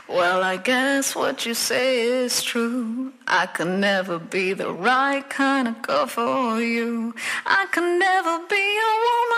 Well, I guess what you say is true. I could never be the right kind of girl for you. I could never be a woman